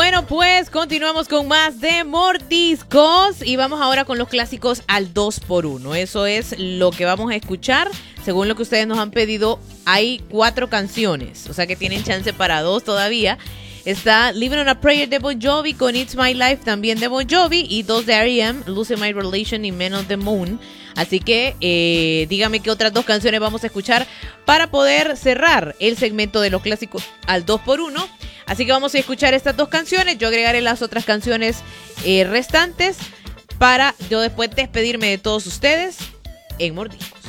Bueno, pues continuamos con más de Mordiscos y vamos ahora con los clásicos al 2x1. Eso es lo que vamos a escuchar. Según lo que ustedes nos han pedido, hay 4 canciones, o sea que tienen chance para 2 todavía. Está Living on a Prayer de Bon Jovi con It's My Life también de Bon Jovi y 2 de R.E.M., Losing My Relation y Men on the Moon. Así que dígame qué otras 2 canciones vamos a escuchar para poder cerrar el segmento de los clásicos al 2x1. Así que vamos a escuchar estas 2 canciones. Yo agregaré las otras canciones restantes para yo después despedirme de todos ustedes en Mordiscos.